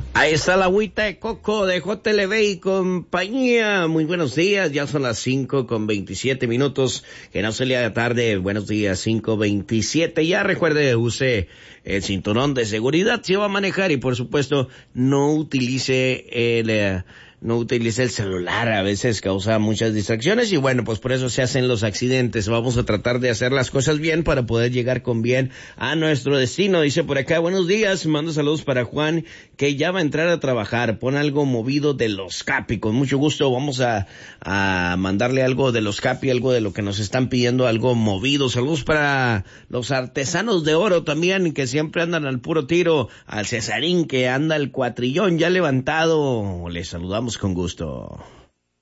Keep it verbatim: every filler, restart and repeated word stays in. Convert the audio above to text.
Ahí está la agüita de coco de J L B y compañía. Muy buenos días, ya son las cinco con veintisiete minutos. Que no se le haga tarde. Buenos días, cinco veintisiete. Ya recuerde, use el cinturón de seguridad si va a manejar y por supuesto no utilice el... Eh, no utilice el celular, a veces causa muchas distracciones y bueno, pues por eso se hacen los accidentes. Vamos a tratar de hacer las cosas bien para poder llegar con bien a nuestro destino. Dice por acá, buenos días, mando saludos para Juan, que ya va a entrar a trabajar. Pon algo movido de los Capi, con mucho gusto vamos a, a mandarle algo de los Capi, algo de lo que nos están pidiendo, algo movido. Saludos para los artesanos de oro también, que siempre andan al puro tiro, al Cesarín, que anda el cuatrillón ya levantado. Les saludamos con gusto.